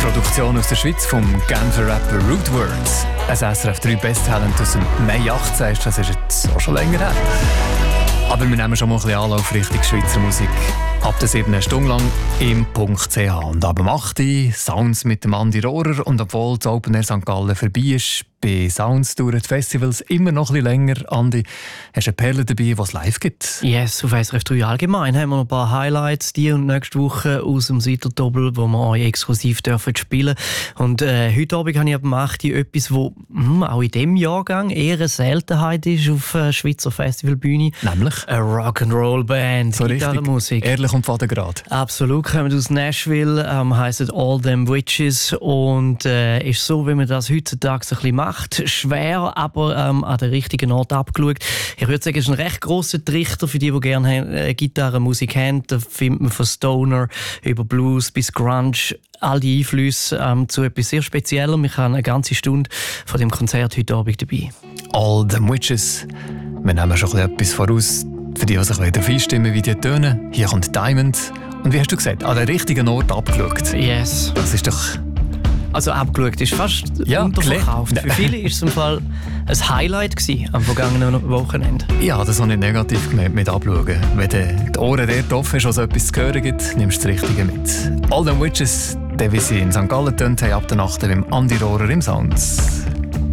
Produktion aus der Schweiz vom Genfer Rapper Rootwords. Ein SRF 3 Best-Talent aus dem Mai 18 ist, das ist jetzt auch schon länger her. Aber wir nehmen schon mal ein bisschen Anlauf Richtung Schweizer Musik. Ab der 7. Stunde lang im .ch. Und ab dem 8. Sounds mit dem Andi Rohrer. Und obwohl das Open Air St. Gallen vorbei ist, bei Sounds dauern die Festivals immer noch ein bisschen länger. Andi, hast du eine Perle dabei, die es live gibt? Yes, auf SRF 3 allgemein haben wir noch ein paar Highlights, die und nächste Woche aus dem Süddoppel, wo wir euch exklusiv dürfen spielen. Und heute Abend habe ich ab dem 8. etwas, wo auch in diesem Jahrgang eher eine Seltenheit ist auf Schweizer Festivalbühne. Nämlich? Eine Rock'n'Roll-Band, so Gitarrenmusik. Ehrlich und fadengrad. Absolut, kommen aus Nashville, heisst All Them Witches und ist so, wie man das heutzutage ein bisschen macht. Schwer, aber an den richtigen Ort abgeschaut. Ich würde sagen, es ist ein recht grosser Trichter für die gerne Gitarrenmusik haben. Da findet man von Stoner über Blues bis Grunge all die Einflüsse zu etwas sehr Speziellem. Ich habe eine ganze Stunde von dem Konzert heute Abend dabei. All Them Witches. Wir nehmen schon etwas voraus. Für die, die sich darauf einstimmen, wie die tönen. Hier kommt Diamond. Und wie hast du gesagt, an den richtigen Ort abgeschaut? Yes. Das ist doch... Also abgeschaut ist fast unterverkauft. Für viele war es im Fall ein Highlight am vergangenen Wochenende. Ja, das habe ich nicht negativ gemeint mit abschauen. Wenn die Ohren dort offen ist, was es etwas zu hören gibt, nimmst du das Richtige mit. All Them Witches, wie sie in St. Gallen tönt haben, ab der Nacht beim Andi Rohrer im Sounds.